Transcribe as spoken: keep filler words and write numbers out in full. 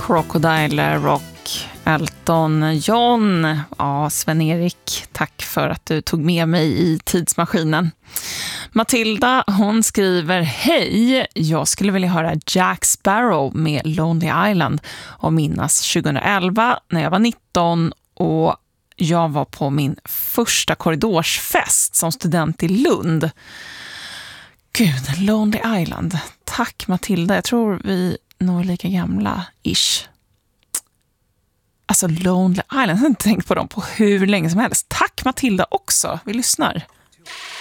Crocodile Rock, Elton John. Ja, Sven-Erik, tack för att du tog med mig i tidsmaskinen. Matilda, hon skriver: hej, jag skulle vilja höra Jack Sparrow med Lonely Island och minnas tjugoelva när jag var nitton och jag var på min första korridorsfest som student i Lund. Gud, Lonely Island. Tack Matilda, jag tror vi nog är lika gamla, ish. Alltså Lonely Island, jag har inte tänkt på dem på hur länge som helst. Tack Matilda också, vi lyssnar.